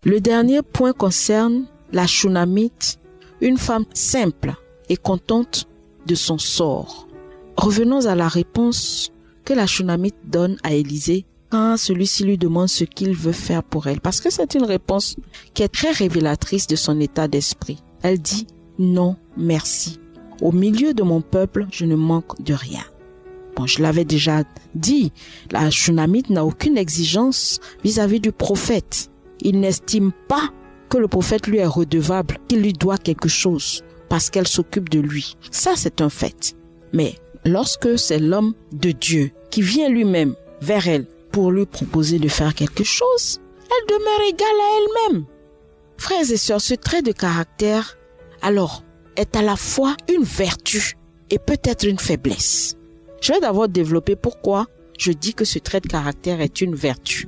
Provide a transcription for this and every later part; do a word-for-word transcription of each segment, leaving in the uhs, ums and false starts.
Le dernier point concerne la Shunamite, une femme simple et contente de son sort. Revenons à la réponse que la Shunamite donne à Élisée quand celui-ci lui demande ce qu'il veut faire pour elle. Parce que c'est une réponse qui est très révélatrice de son état d'esprit. Elle dit « Non, merci. Au milieu de mon peuple, je ne manque de rien. » Bon, je l'avais déjà dit, la Shunamite n'a aucune exigence vis-à-vis du prophète. Il n'estime pas que le prophète lui est redevable, qu'il lui doit quelque chose parce qu'elle s'occupe de lui. Ça, c'est un fait. Mais lorsque c'est l'homme de Dieu qui vient lui-même vers elle pour lui proposer de faire quelque chose, elle demeure égale à elle-même. Frères et sœurs, ce trait de caractère, alors, est à la fois une vertu et peut-être une faiblesse. Je vais d'abord développer pourquoi je dis que ce trait de caractère est une vertu.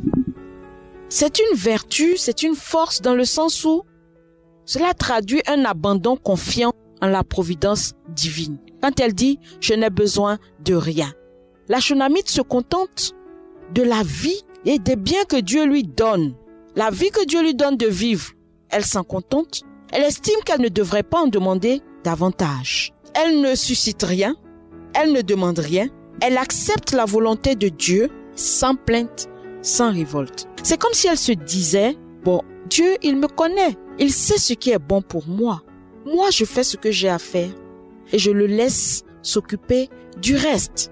C'est une vertu, c'est une force dans le sens où cela traduit un abandon confiant en la providence divine. Quand elle dit « je n'ai besoin de rien », la Shunamite se contente de la vie et des biens que Dieu lui donne. La vie que Dieu lui donne de vivre, elle s'en contente. Elle estime qu'elle ne devrait pas en demander davantage. Elle ne suscite rien, elle ne demande rien. Elle accepte la volonté de Dieu sans plainte, sans révolte. C'est comme si elle se disait, bon, Dieu, il me connaît. Il sait ce qui est bon pour moi. Moi, je fais ce que j'ai à faire et je le laisse s'occuper du reste.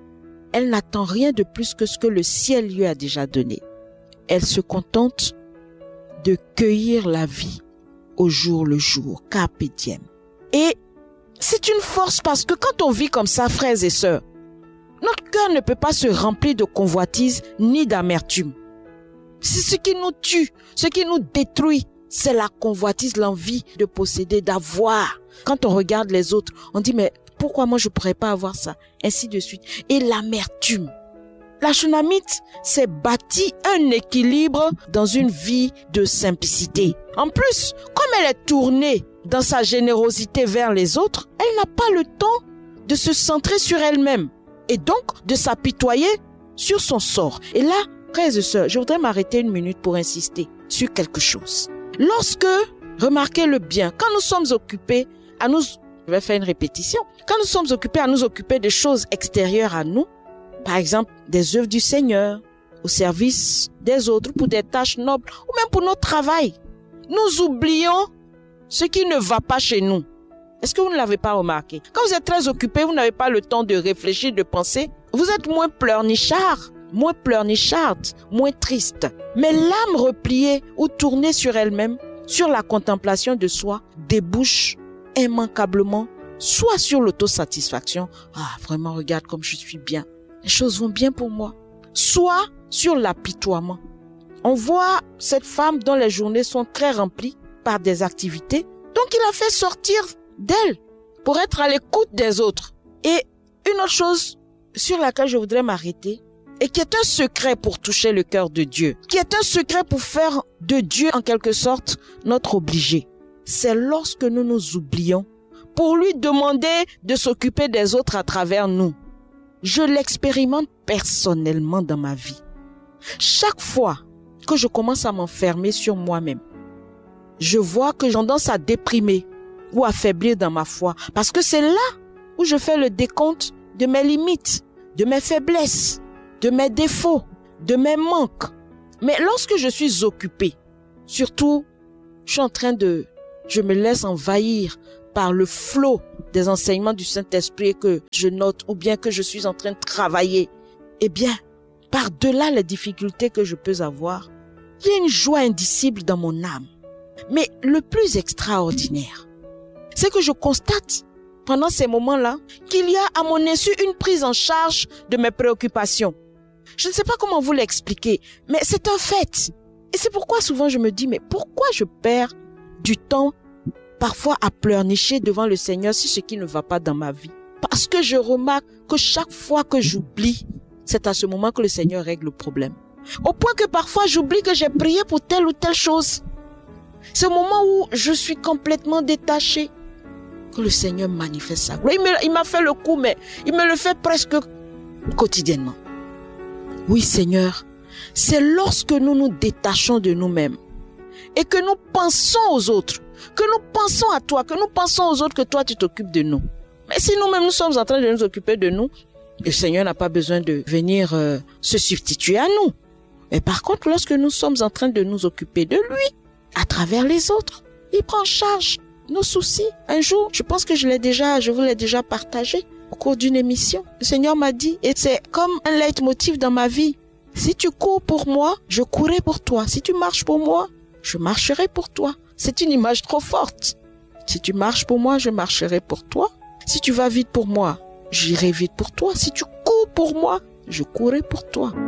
Elle n'attend rien de plus que ce que le ciel lui a déjà donné. Elle se contente de cueillir la vie au jour le jour, carpe diem. Et c'est une force parce que quand on vit comme ça, frères et sœurs, notre cœur ne peut pas se remplir de convoitise ni d'amertume. C'est ce qui nous tue, ce qui nous détruit, c'est la convoitise, l'envie de posséder, d'avoir. Quand on regarde les autres, on dit mais pourquoi moi je ne pourrais pas avoir ça, ainsi de suite. Et l'amertume. La Shunamite s'est bâtie un équilibre dans une vie de simplicité. En plus, comme elle est tournée dans sa générosité vers les autres, elle n'a pas le temps de se centrer sur elle-même et donc de s'apitoyer sur son sort. Et là, frères et sœurs, je voudrais m'arrêter une minute pour insister sur quelque chose. Lorsque, remarquez le bien, quand nous sommes occupés à nous, je vais faire une répétition, quand nous sommes occupés à nous occuper des choses extérieures à nous, par exemple, des œuvres du Seigneur, au service des autres, pour des tâches nobles, ou même pour notre travail. Nous oublions ce qui ne va pas chez nous. Est-ce que vous ne l'avez pas remarqué? Quand vous êtes très occupé, vous n'avez pas le temps de réfléchir, de penser, vous êtes moins pleurnichard, moins pleurnicharde, moins triste. Mais l'âme repliée ou tournée sur elle-même, sur la contemplation de soi, débouche immanquablement, soit sur l'autosatisfaction, ah vraiment regarde comme je suis bien. Les choses vont bien pour moi. Soit sur l'apitoiement. On voit cette femme dont les journées sont très remplies par des activités. Donc il a fait sortir d'elle pour être à l'écoute des autres. Et une autre chose sur laquelle je voudrais m'arrêter et qui est un secret pour toucher le cœur de Dieu, qui est un secret pour faire de Dieu en quelque sorte notre obligé. C'est lorsque nous nous oublions pour lui demander de s'occuper des autres à travers nous. Je l'expérimente personnellement dans ma vie. Chaque fois que je commence à m'enfermer sur moi-même, je vois que j'ai tendance à déprimer ou à faiblir dans ma foi. Parce que c'est là où je fais le décompte de mes limites, de mes faiblesses, de mes défauts, de mes manques. Mais lorsque je suis occupé, surtout, je suis en train de... Je me laisse envahir par le flot des enseignements du Saint-Esprit que je note ou bien que je suis en train de travailler, eh bien, par-delà les difficultés que je peux avoir, il y a une joie indicible dans mon âme. Mais le plus extraordinaire, c'est que je constate pendant ces moments-là qu'il y a à mon insu une prise en charge de mes préoccupations. Je ne sais pas comment vous l'expliquer, mais c'est un fait. Et c'est pourquoi souvent je me dis, mais pourquoi je perds du temps parfois à pleurnicher devant le Seigneur sur ce qui ne va pas dans ma vie? Parce que je remarque que chaque fois que j'oublie, c'est à ce moment que le Seigneur règle le problème. Au point que parfois j'oublie que j'ai prié pour telle ou telle chose. C'est au moment où je suis complètement détaché que le Seigneur manifeste sa gloire. Il me, il m'a fait le coup, mais il me le fait presque quotidiennement. Oui, Seigneur, c'est lorsque nous nous détachons de nous-mêmes et que nous pensons aux autres, que nous pensons à toi, que nous pensons aux autres, que toi tu t'occupes de nous. Mais si nous-mêmes nous sommes en train de nous occuper de nous, le Seigneur n'a pas besoin de venir euh, se substituer à nous. Mais par contre, lorsque nous sommes en train de nous occuper de lui, à travers les autres, il prend en charge nos soucis. Un jour, je pense que je l'ai déjà, je vous l'ai déjà partagé au cours d'une émission. Le Seigneur m'a dit, et c'est comme un leitmotiv dans ma vie, si tu cours pour moi, je courrai pour toi. Si tu marches pour moi, je marcherai pour toi. C'est une image trop forte. Si tu marches pour moi, je marcherai pour toi. Si tu vas vite pour moi, j'irai vite pour toi. Si tu cours pour moi, je courrai pour toi.